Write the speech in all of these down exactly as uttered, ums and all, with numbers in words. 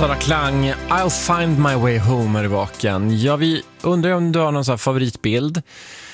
Sara Klang, I'll find my way home är i vaken. Ja, vi undrar om du har någon sån här favoritbild.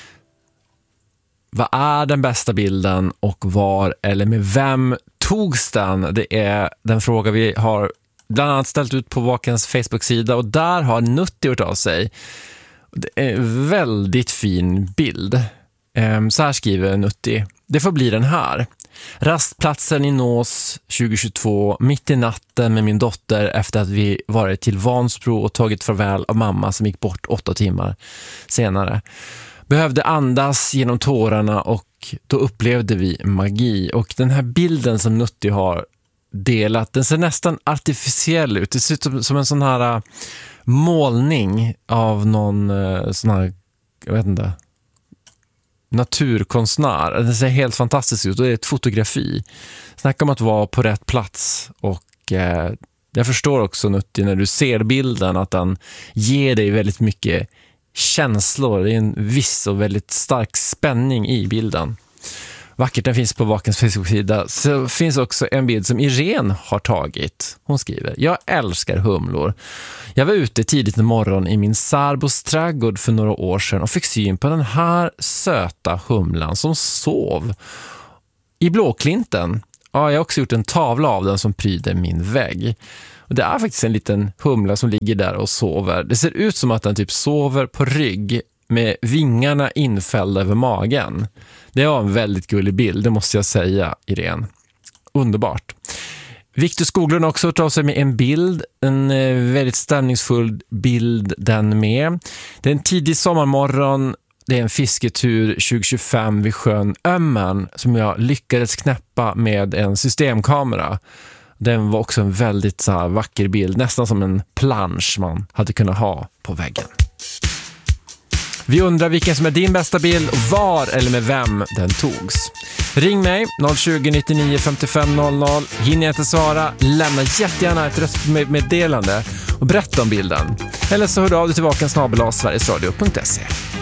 Vad är den bästa bilden och var eller med vem togs den? Det är den fråga vi har bland annat ställt ut på Vakens Facebook-sida, och där har Nutti gjort av sig. Det är en väldigt fin bild. Så här skriver Nutti: det får bli den här. Rastplatsen i Nås tjugohundratjugotvå, mitt i natten med min dotter efter att vi varit till Vansbro och tagit farväl av mamma som gick bort åtta timmar senare. Behövde andas genom tårarna och då upplevde vi magi. Och den här bilden som Nutti har delat, den ser nästan artificiell ut. Det ser ut som en sån här målning av någon sån här, jag vet inte, naturkonstnär. Det ser helt fantastiskt ut och det är ett fotografi. Snacka om att vara på rätt plats. Och eh, jag förstår också, Nutti, när du ser bilden att den ger dig väldigt mycket känslor. Det är en viss och väldigt stark spänning i bilden. Vackert, den finns på Vakens Facebook-sida. Så finns också en bild som Irene har tagit. Hon skriver: jag älskar humlor. Jag var ute tidigt i morgon i min särbos trädgård för några år sedan och fick syn på den här söta humlan som sov i blåklinten. Ja, jag har också gjort en tavla av den som pryder min vägg. Och det är faktiskt en liten humla som ligger där och sover. Det ser ut som att den typ sover på rygg med vingarna infällda över magen. Det var en väldigt gullig bild, det måste jag säga, Irene. Underbart. Victor Skoglund har också tagit sig med en bild, en väldigt stämningsfull bild den med. Det är en tidig sommarmorgon, det är en fisketur tjugohundratjugofem vid sjön Ömmen som jag lyckades knäppa med en systemkamera. Den var också en väldigt så här vacker bild, nästan som en plansch man hade kunnat ha på väggen. Vi undrar vilken som är din bästa bild och var eller med vem den togs. Ring mig noll tjugo, nittionio, femtiofem noll noll. Hinner jag inte svara, lämna jättegärna ett röstmeddelande och berätta om bilden. Eller så hör du av dig till vaken snabel-a sverigesradio punkt se.